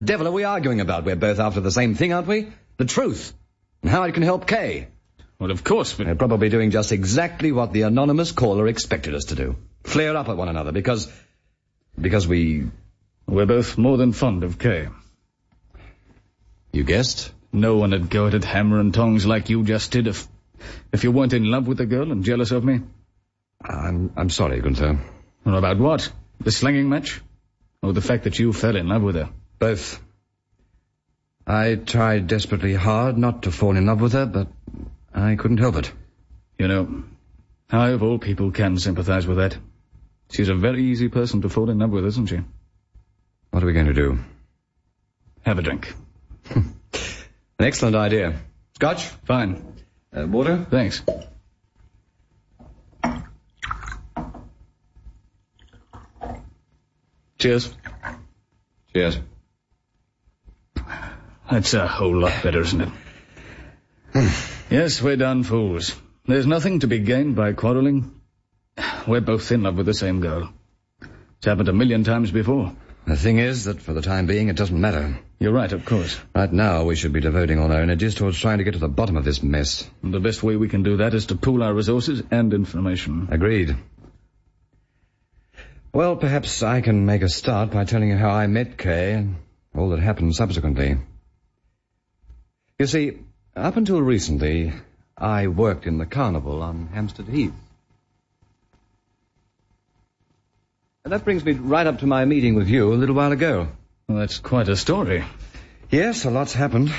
devil are we arguing about? We're both after the same thing, aren't we? The truth. And how it can help Kay. Well, of course, but... We're probably doing just exactly what the anonymous caller expected us to do. Flare up at one another because we're both more than fond of Kay. You guessed? No one would go at it hammer and tongs like you just did if you weren't in love with the girl and jealous of me. I'm sorry, Gunther. Well, about what? The slinging match? Or the fact that you fell in love with her? Both. I tried desperately hard not to fall in love with her, but I couldn't help it. You know, I of all people can sympathize with that. She's a very easy person to fall in love with, isn't she? What are we going to do? Have a drink. An excellent idea. Scotch? Fine. Water? Thanks. Cheers. Cheers. That's a whole lot better, isn't it? Yes, we're done fools. There's nothing to be gained by quarreling. We're both in love with the same girl. It's happened 1,000,000 times before. The thing is that for the time being it doesn't matter. You're right, of course. Right now we should be devoting all our energies towards trying to get to the bottom of this mess. And the best way we can do that is to pool our resources and information. Agreed. Well, perhaps I can make a start by telling you how I met Kay and all that happened subsequently. You see, up until recently, I worked in the carnival on Hampstead Heath. And that brings me right up to my meeting with you a little while ago. Well, that's quite a story. Yes, a lot's happened.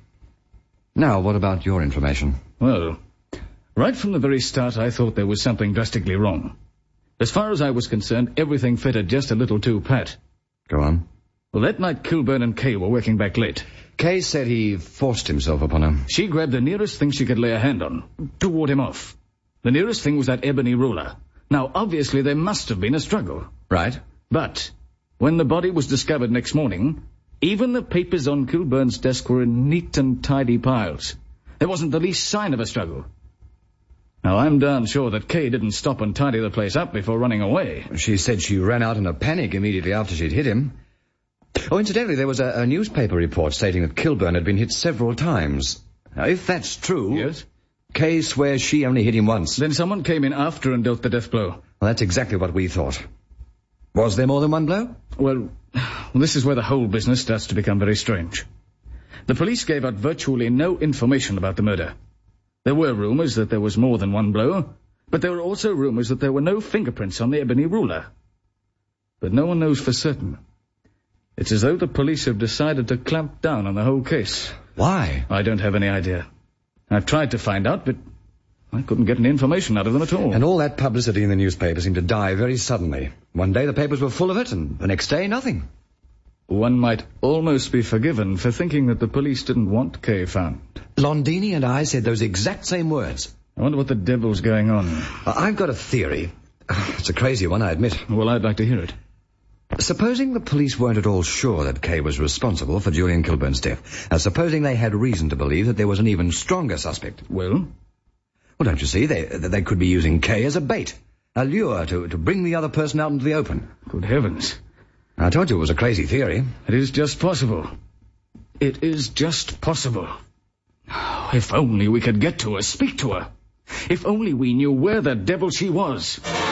Now, what about your information? Well, right from the very start, I thought there was something drastically wrong. As far as I was concerned, everything fitted just a little too pat. Go on. Well, that night Kilburn and Kay were working back late. Kay said he forced himself upon her. She grabbed the nearest thing she could lay a hand on to ward him off. The nearest thing was that ebony ruler. Now, obviously, there must have been a struggle. Right. But when the body was discovered next morning, even the papers on Kilburn's desk were in neat and tidy piles. There wasn't the least sign of a struggle. Now, I'm darn sure that Kay didn't stop and tidy the place up before running away. She said she ran out in a panic immediately after she'd hit him. Oh, incidentally, there was a newspaper report stating that Kilburn had been hit several times. Now, if that's true... Yes? Kay swears she only hit him once. Then someone came in after and dealt the death blow. Well, that's exactly what we thought. Was there more than one blow? Well, this is where the whole business starts to become very strange. The police gave out virtually no information about the murder. There were rumors that there was more than one blow, but there were also rumors that there were no fingerprints on the ebony ruler. But no one knows for certain. It's as though the police have decided to clamp down on the whole case. Why? I don't have any idea. I've tried to find out, but I couldn't get any information out of them at all. And all that publicity in the newspaper seemed to die very suddenly. One day the papers were full of it, and the next day nothing. One might almost be forgiven for thinking that the police didn't want Kay found. Londini and I said those exact same words. I wonder what the devil's going on. I've got a theory. It's a crazy one, I admit. Well, I'd like to hear it. Supposing the police weren't at all sure that Kay was responsible for Julian Kilburn's death, supposing they had reason to believe that there was an even stronger suspect. Well, don't you see? They could be using Kay as a bait, a lure to bring the other person out into the open. Good heavens. I told you it was a crazy theory. It is just possible. It is just possible. If only we could get to her, speak to her. If only we knew where the devil she was.